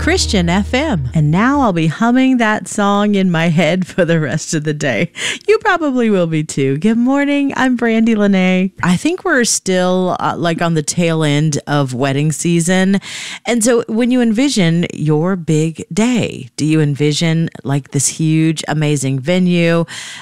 Christian FM. And now I'll be humming that song in my head for the rest of the day. You probably will be too. Good morning. I'm Brandy Lene. I think we're still on the tail end of wedding season. And so when you envision your big day, do you envision like this huge, amazing venue,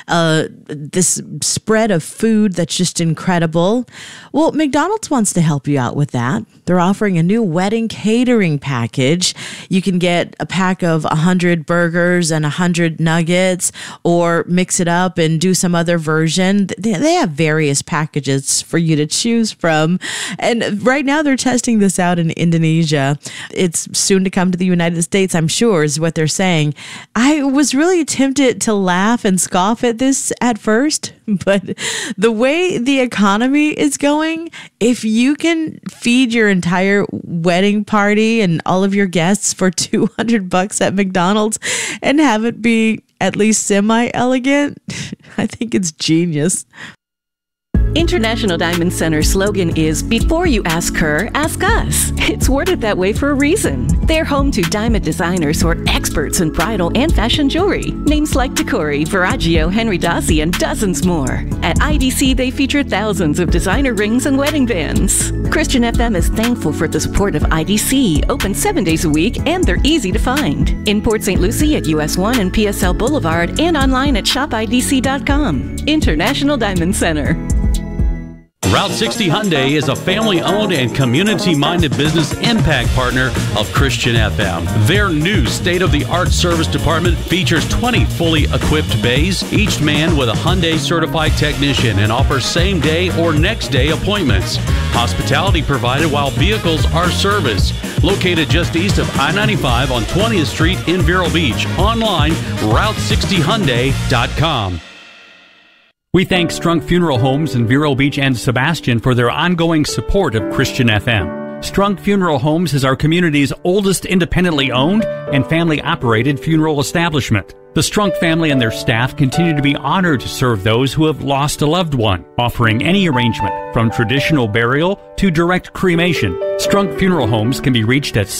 this spread of food that's just incredible? Well, McDonald's wants to help you out with that. They're offering a new wedding catering package. You can get a pack of 100 burgers and 100 nuggets, or mix it up and do some other version. They have various packages for you to choose from. And right now they're testing this out in Indonesia. It's soon to come to the United States, I'm sure, is what they're saying. I was really tempted to laugh and scoff at this at first, but the way the economy is going, if you can feed your entire wedding party and all of your guests for $200 at McDonald's and have it be at least semi-elegant, I think it's genius. International Diamond Center's slogan is, before you ask her, ask us. It's worded that way for a reason. They're home to diamond designers who are experts in bridal and fashion jewelry. Names like Decori, Verragio, Henry Dossi, and dozens more. At IDC, they feature thousands of designer rings and wedding bands. Christian FM is thankful for the support of IDC, open 7 days a week, and they're easy to find. In Port St. Lucie at US 1 and PSL Boulevard, and online at shopidc.com. International Diamond Center. Route 60 Hyundai is a family-owned and community-minded business impact partner of Christian FM. Their new state-of-the-art service department features 20 fully equipped bays, each manned with a Hyundai certified technician, and offers same-day or next-day appointments. Hospitality provided while vehicles are serviced. Located just east of I-95 on 20th Street in Vero Beach. Online, Route60Hyundai.com. We thank Strunk Funeral Homes in Vero Beach and Sebastian for their ongoing support of Christian FM. Strunk Funeral Homes is our community's oldest independently owned and family-operated funeral establishment. The Strunk family and their staff continue to be honored to serve those who have lost a loved one, offering any arrangement from traditional burial to direct cremation. Strunk Funeral Homes can be reached at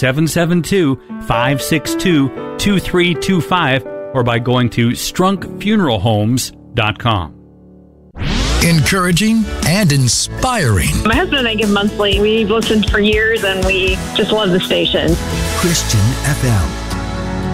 772-562-2325 or by going to strunkfuneralhomes.com. Encouraging and inspiring. My husband and I give monthly. We've listened for years and we just love the station. Christian FM.